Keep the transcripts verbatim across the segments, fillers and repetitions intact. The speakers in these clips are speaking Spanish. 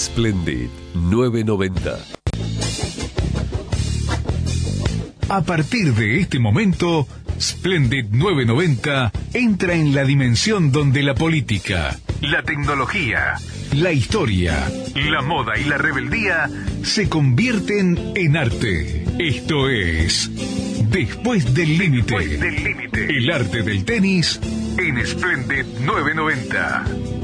Splendid nueve noventa. A partir de este momento, Splendid nueve noventa entra en la dimensión donde la política, la tecnología, la historia, la moda y la rebeldía se convierten en arte. Esto es Después del Límite. Después del Límite. El arte del tenis en Splendid nueve noventa.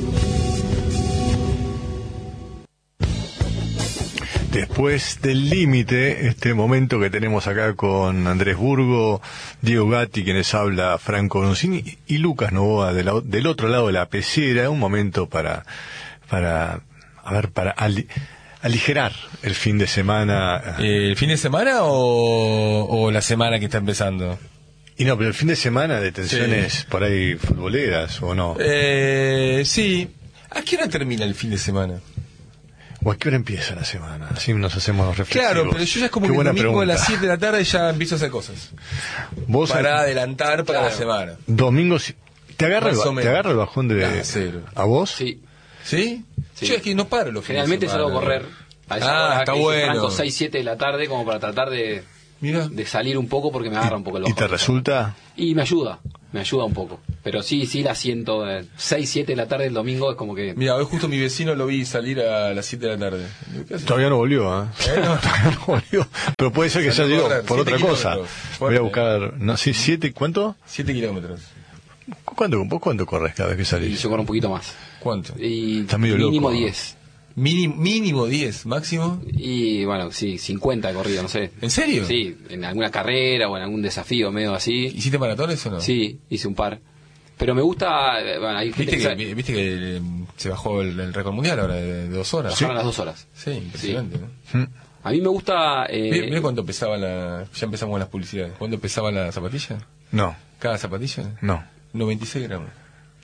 Después del Límite, este momento que tenemos acá con Andrés Burgo, Diego Gatti, quienes habla, Franco Bronzini y Lucas Novoa de la, del otro lado de la pecera, un momento para, para, a ver, para ali, aligerar el fin de semana. Eh, ¿El fin de semana o, o la semana que está empezando? Y no, pero el fin de semana de tensiones sí. Por ahí futboleras, ¿o no? Eh, sí. ¿A qué hora termina el fin de semana? ¿O a qué hora empieza la semana? Así nos hacemos reflexivos. Claro, pero yo ya es como Qué que el domingo pregunta. a las siete de la tarde ya empiezo a hacer cosas. Vos para al... adelantar para claro. la semana. Domingo, ¿te agarra, el, ba... ¿te agarra el bajón de... Ah, cero. ¿A vos? Sí. ¿Sí? Sí. Yo es que no paro los Generalmente salgo a correr. A ah, está bueno. seis, siete de la tarde como para tratar de, Mira. de salir un poco porque me agarra un poco el bajón. ¿Y te resulta? Y me ayuda, me ayuda un poco. Pero sí, sí la siento. seis, siete de la tarde el domingo es como que... Mira, hoy justo mi vecino lo vi salir a las siete de la tarde. Todavía no volvió, ¿eh? ¿Eh? No, todavía no volvió. Pero puede ser que ya llegó por otra cosa. Voy a buscar... No, ¿sí, siete, ¿Cuánto? Siete kilómetros. ¿Cuánto, ¿Vos cuánto corres cada vez que salís? Y yo corro un poquito más. ¿Cuánto? Y Está medio mínimo loco, diez. Mínimo, mínimo diez, máximo. Y bueno, sí, cincuenta de corrido, no sé. ¿En serio? Sí, en alguna carrera o en algún desafío medio así. ¿Hiciste maratones o no? Sí, hice un par. Pero me gusta... Bueno, hay ¿Viste, gente que, que, ¿Viste que se bajó el, el récord mundial ahora de, de dos horas? Bajaron las dos horas. Sí, impresionante, sí. ¿no? A mí me gusta... Eh... Mira, mira cuánto pesaba la... Ya empezamos con las publicidades. ¿Cuánto pesaba la zapatilla? No. ¿Cada zapatilla? No. noventa y seis gramos.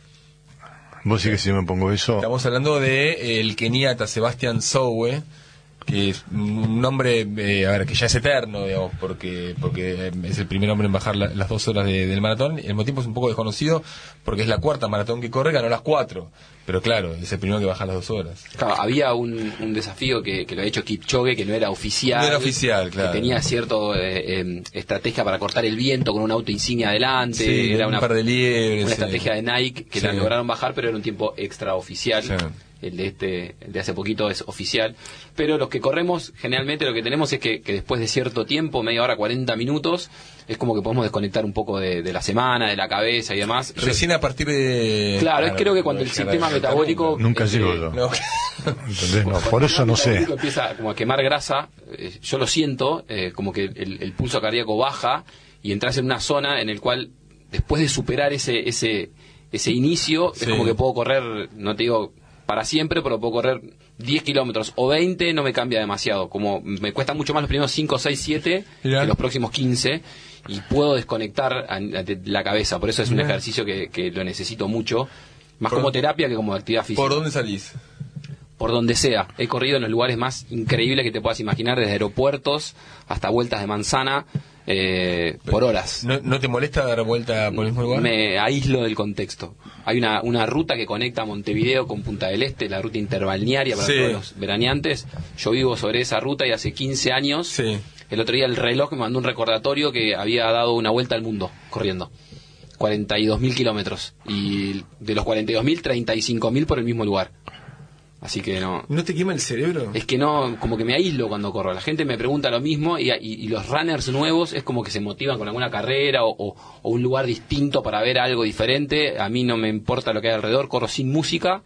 Vos sí que si yo me pongo eso... Estamos hablando de eh, el keniata Sebastian Sowe, que es un nombre, eh, a ver, que ya es eterno, digamos, porque porque es el primer hombre en bajar la, las dos horas de, del maratón. El motivo es un poco desconocido, porque es la cuarta maratón que corre, ganó las cuatro. Pero claro, es el primero que baja las dos horas. Claro, había un, un desafío que, que lo ha hecho Kipchoge, que no era oficial. No era oficial, claro. Que tenía cierta eh, eh, estrategia para cortar el viento con un auto insignia adelante. Sí, era un una, par de liebres. Una sí. estrategia de Nike que sí. la lograron bajar, pero era un tiempo extraoficial. Sí. El de este, el de hace poquito es oficial. Pero los que corremos, generalmente lo que tenemos es que, que después de cierto tiempo, media hora, cuarenta minutos, es como que podemos desconectar un poco de, de la semana, de la cabeza y demás. Recién a partir de... Claro, es creo que cuando el sistema metabólico... Nunca este, llego yo. No. ¿Entendés? No, por eso no sé. Empieza como a quemar grasa, eh, yo lo siento, eh, como que el, el pulso cardíaco baja y entras en una zona en el cual, después de superar ese ese ese inicio, sí. Es como que puedo correr, no te digo para siempre, pero puedo correr diez kilómetros o veinte, no me cambia demasiado. Como me cuesta mucho más los primeros cinco, seis, siete que los próximos quince, y puedo desconectar a, a la cabeza. Por eso es un Mirá. ejercicio que, que lo necesito mucho, más por, como terapia que como actividad física. ¿Por dónde salís? Por donde sea. He corrido en los lugares más increíbles que te puedas imaginar, desde aeropuertos hasta vueltas de manzana, eh, por horas. ¿No, ¿No te molesta dar vuelta por el mismo lugar? Me aíslo del contexto. Hay una, una ruta que conecta Montevideo con Punta del Este, la ruta interbalnearia para sí. todos los veraneantes. Yo vivo sobre esa ruta y hace quince años, sí. el otro día el reloj me mandó un recordatorio que había dado una vuelta al mundo corriendo. cuarenta y dos mil kilómetros. Y de los cuarenta y dos mil, treinta y cinco mil por el mismo lugar. Así que no. ¿No te quema el cerebro? Es que no, como que me aíslo cuando corro. La gente me pregunta lo mismo y, y, y los runners nuevos es como que se motivan con alguna carrera o, o, o un lugar distinto para ver algo diferente. A mí no me importa lo que hay alrededor, corro sin música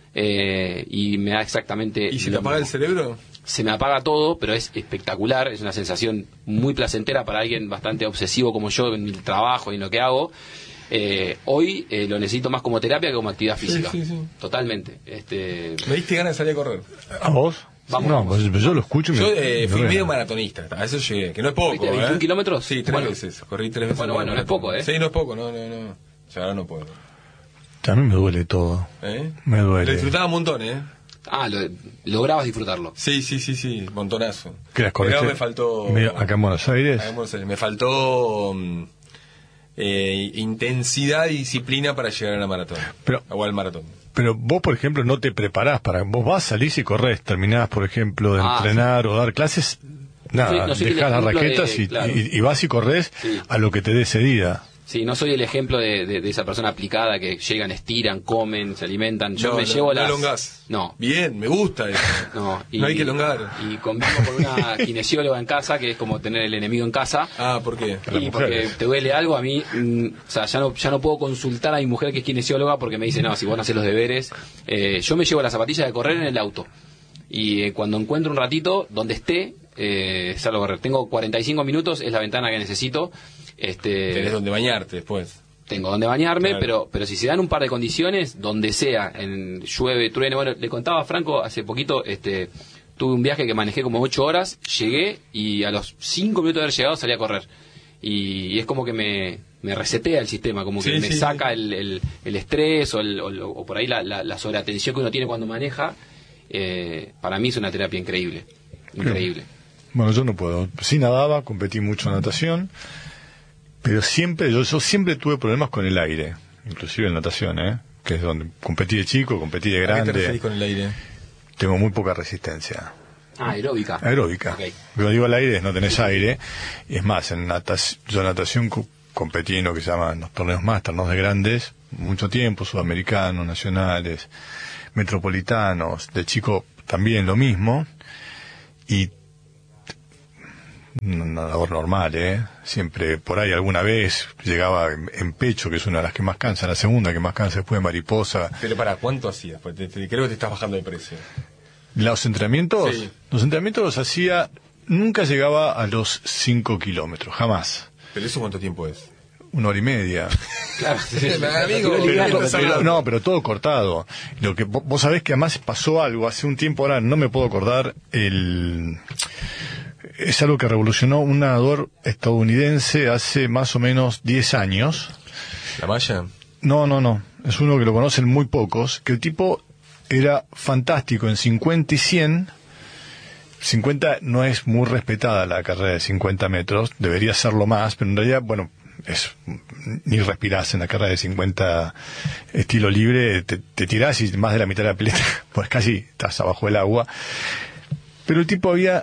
eh, y me da exactamente... ¿Y se te apaga el cerebro? Se me apaga todo, pero es espectacular. Es una sensación muy placentera para alguien bastante obsesivo como yo en mi trabajo y en lo que hago. Eh, hoy eh, lo necesito más como terapia que como actividad física. Sí, sí, sí. Totalmente. Este... ¿Me diste ganas de salir a correr? ¿A vos? Vamos, no, vamos. Pues yo lo escucho y me... Yo eh, fui me medio maratonista, a eso llegué, que no es poco. ¿veintiún ¿eh? kilómetros? Sí, tres bueno. veces. Corrí tres veces. Bueno, bueno, no es poco, ¿eh? Sí, no es poco, no, no, no. Ya ahora no puedo. A mí me duele todo. ¿Eh? Me duele. Lo disfrutaba un montón, ¿eh? Ah, lo, lograbas disfrutarlo. Sí, sí, sí, sí, montonazo. ¿Qué las corriste? Pero me faltó... ¿Acá en Buenos Aires? Acá en Buenos Aires. Me faltó... Um, Eh, intensidad y disciplina para llegar a la maratón. Pero, o al maratón. Pero vos, por ejemplo, no te preparás para... Vos vas, salís y corres, terminás, por ejemplo, de Ah, entrenar sí. o dar clases, nada, No soy- no soy dejás el las ejemplo raquetas de- y, claro. y, y vas y corres Sí. a lo que te dé ese día. Sí, no soy el ejemplo de, de, de esa persona aplicada que llegan, estiran, comen, se alimentan. Yo No, me no, llevo no las... elongás. No. Bien, me gusta eso. No, No hay que elongar. Y convivo con una kinesióloga en casa, que es como tener el enemigo en casa. Ah, ¿por qué? Las Y porque mujeres. te duele algo, a mí, mm, o sea, ya no, ya no puedo consultar a mi mujer que es kinesióloga porque me dice, no, si vos no haces los deberes, eh, yo me llevo las zapatillas de correr en el auto. Y eh, cuando encuentro un ratito, donde esté, eh, salgo a correr. Tengo cuarenta y cinco minutos, es la ventana que necesito. Este, Tenés donde bañarte después. tengo donde bañarme, Claro. pero pero si se dan un par de condiciones, donde sea, en llueve, truene, bueno, le contaba a Franco hace poquito, este tuve un viaje que manejé como ocho horas, llegué y a los cinco minutos de haber llegado salí a correr. Y, y es como que me, me resetea el sistema, como que Sí, me sí, saca sí. el, el, el estrés o, el- o, el- o por ahí la, la, la sobreatención que uno tiene cuando maneja. Eh, para mí es una terapia increíble, increíble. Bueno, yo no puedo. Sí nadaba, competí mucho en natación, pero siempre, yo, yo siempre tuve problemas con el aire, inclusive en natación, ¿eh? Que es donde competí de chico, competí de ¿A qué te grande. referís con el aire? Tengo muy poca resistencia. Ah, aeróbica. Aeróbica. Ok. Lo que digo al aire es no tenés aire. Y es más, en natación, yo en natación co- competí en lo que se llaman los torneos máster, no de grandes, mucho tiempo, sudamericanos, nacionales, metropolitanos, de chico también lo mismo. Y un nadador normal, ¿eh? Siempre por ahí alguna vez llegaba en, en pecho, que es una de las que más cansa, la segunda que más cansa después de mariposa. Pero para, ¿cuánto hacías? Pues te- te- creo que te estás bajando de precio. Los entrenamientos, Sí. los entrenamientos los hacía, nunca llegaba a los cinco kilómetros, jamás. ¿Pero eso cuánto tiempo es? Una hora y media. Claro, Amigo, Lo quiero ligar, pero- lo quiero- Pero, no, pero todo cortado. Lo que vo- vos sabés que además pasó algo hace un tiempo, ahora no me puedo acordar, el es algo que revolucionó un nadador estadounidense hace más o menos diez años. ¿La malla? No, no, no. Es uno que lo conocen muy pocos, que el tipo era fantástico en cincuenta y cien. cincuenta no es muy respetada la carrera de cincuenta metros, debería serlo más, pero en realidad, bueno, es ni respirás en la carrera de cincuenta estilo libre, te, te tirás y más de la mitad de la pileta, pues casi estás abajo del agua. Pero el tipo había,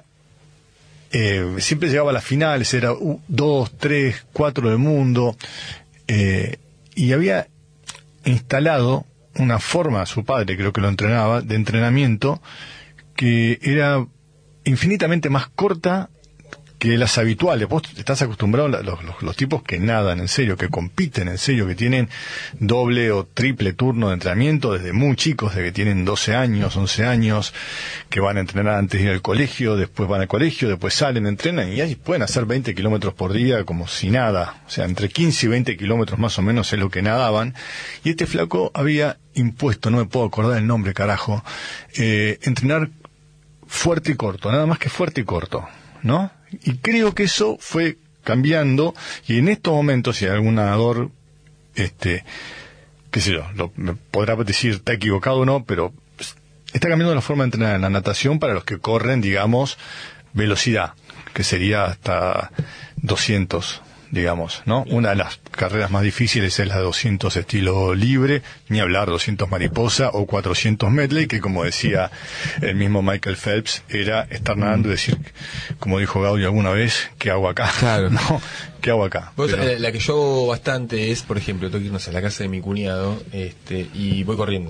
eh, siempre llegaba a las finales, era uh, dos, tres, cuatro del mundo, eh, y había instalado una forma, su padre creo que lo entrenaba, de entrenamiento, que era infinitamente más corta que las habituales. Vos estás acostumbrado a los, los, los tipos que nadan en serio, que compiten en serio, que tienen doble o triple turno de entrenamiento desde muy chicos, de que tienen doce años, once años, que van a entrenar antes de ir al colegio, después van al colegio, después salen, entrenan y ahí pueden hacer veinte kilómetros por día como si nada. O sea, entre quince y veinte kilómetros más o menos es lo que nadaban. Y este flaco había impuesto, no me puedo acordar el nombre, carajo, eh, entrenar fuerte y corto, nada más que fuerte y corto, ¿no? Y creo que eso fue cambiando, y en estos momentos, si algún nadador, este, qué sé yo, lo, me podrá decir está equivocado o no, pero está cambiando la forma de entrenar en la natación para los que corren, digamos, velocidad, que sería hasta doscientos, digamos, ¿no? Una de las carreras más difíciles es la de doscientos estilo libre, ni hablar doscientos mariposa o cuatrocientos medley, que como decía el mismo Michael Phelps, era estar nadando y decir, como dijo Gaudio alguna vez, ¿qué hago acá? Claro. ¿No? ¿Qué hago acá? Vos, Pero- eh, la que yo hago bastante es, por ejemplo, tengo que irnos a la casa de mi cuñado este, y voy corriendo.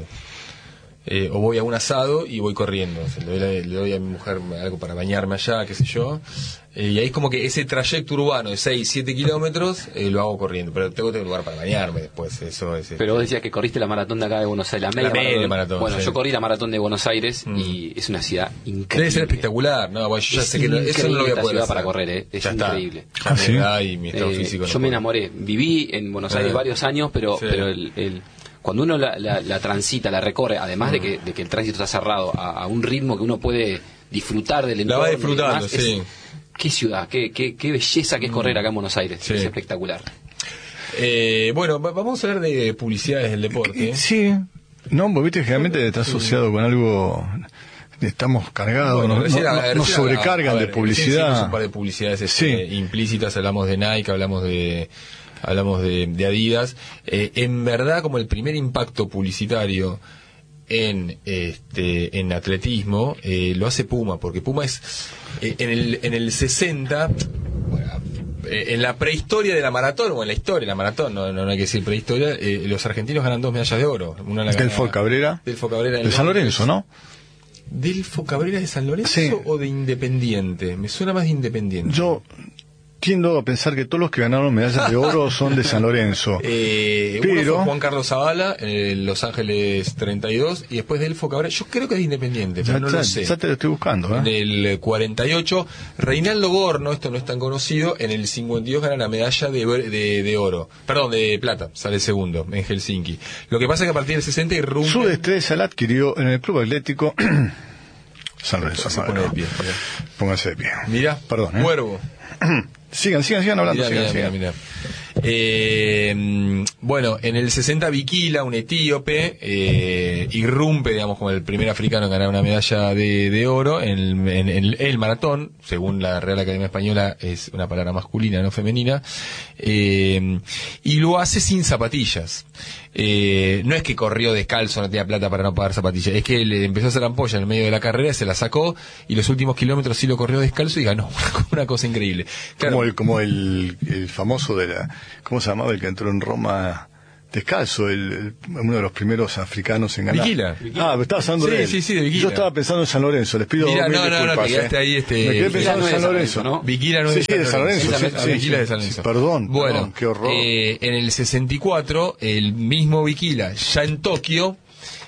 Eh, o voy a un asado y voy corriendo. O sea, le, doy, le doy a mi mujer algo para bañarme allá, qué sé yo. Eh, y ahí es como que ese trayecto urbano de seis, siete kilómetros eh, lo hago corriendo. Pero tengo que tener lugar para bañarme después. Eso es. Pero vos decías que corriste la maratón de acá de Buenos Aires, la media, La media maratón. maratón, Bueno, sí. yo corrí la maratón de Buenos Aires Mm. y es una ciudad increíble. Debe ser espectacular. No, bueno, yo ya Es sé que no- eso no lo voy a increíble poder esta ciudad hacer. para correr, ¿eh? Es Ya está. increíble. Ya Ah, mi ¿sí? edad y mi estado Eh, físico. no yo me puedo. enamoré. Viví en Buenos Aires Eh. varios años, pero Sí. pero el, el- cuando uno la, la- la transita, la recorre, además de, que, de que el tránsito está cerrado, a, a un ritmo que uno puede disfrutar del La entorno. va y disfrutando, demás, es- sí. qué ciudad, qué, qué, qué belleza que es correr acá en Buenos Aires. Sí. Es espectacular. Eh, bueno, va- vamos a hablar de publicidades del deporte. Eh, Sí, no, porque viste, generalmente está asociado con algo, estamos cargados, Bueno, nos, recién- nos- a- nos recién sobrecargan a- a ver, de recién hicimos publicidad. un par de publicidades este, Sí. implícitas, hablamos de Nike, hablamos de hablamos de, de Adidas. Eh, en verdad, como el primer impacto publicitario en este en atletismo eh, lo hace Puma, porque Puma es eh, en el en el sesenta, bueno, eh, en la prehistoria de la maratón, o en la historia de la maratón, no, no, no hay que decir prehistoria, eh, los argentinos ganan dos medallas de oro. Una la Delfo gana, Cabrera. Delfo Cabrera De San Lorenzo, ¿no? ¿Delfo Cabrera de San Lorenzo Sí. o de Independiente? Me suena más de Independiente. Yo tiendo a pensar que todos los que ganaron medallas de oro son de San Lorenzo. Eh, Pero- uno fue Juan Carlos Zavala en Los Ángeles treinta y dos, y después Delfo Cabrera, yo creo que es de Independiente, pero Ya, no ya- lo sé. ya te lo estoy buscando, En ¿eh? el cuarenta y ocho, Reinaldo Gorno, esto no es tan conocido, en el cincuenta y dos gana la medalla de, de, de oro, perdón, de plata, sale segundo en Helsinki. Lo que pasa es que a partir del sesenta irrumpe... Su destreza la adquirió en el Club Atlético San Lorenzo. Se pone de pie, mirá. Póngase de pie. Mirá, Perdón, ¿eh? Cuervo. Sigan, sigan, sigan hablando. Mirá, sigan, mirá, sigan. mirá, mirá. Eh, bueno, en el sesenta Bikila, un etíope, eh, irrumpe, digamos, como el primer africano en ganar una medalla de, de oro en el, en el- el maratón, según la Real Academia Española es una palabra masculina, no femenina, eh, y lo hace sin zapatillas. Eh, no es que corrió descalzo, no tenía plata para no pagar zapatillas, es que le empezó a hacer ampolla en el medio de la carrera, se la sacó y los últimos kilómetros sí lo corrió descalzo y ganó. Una cosa increíble. Claro, Como el, como el, el famoso de la, ¿cómo se llamaba el que entró en Roma descalzo? El, el- uno de los primeros africanos en ganar. Bikila. Ah, pero estabas hablando de Sí, él. sí, sí, de Bikila. Yo estaba pensando en San Lorenzo, les pido Mirá, mil no, no, no, disculpas, que quedaste ¿eh? ahí, este, Me quedé Bikila pensando no en es San de San Lorenzo. Lorenzo, ¿no? Bikila no Sí, es sí, de San Lorenzo. Sí, Sí, sí, sí, Bikila sí, de San sí, Lorenzo. Perdón, Bueno, perdón, qué horror. eh, en el sesenta y cuatro, el mismo Bikila, ya en Tokio,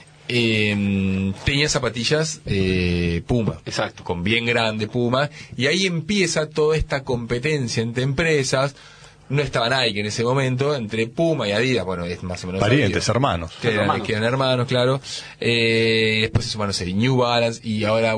eh, tenía zapatillas eh, Puma. Exacto. Con bien grande Puma. Y ahí empieza toda esta competencia entre empresas. No estaba Nike en ese momento, entre Puma y Adidas, bueno, es más o menos Parientes, obvio. hermanos. Que eran, Hermanos. que eran hermanos, claro. Eh, después se sumaron, no sé, New Balance, y ahora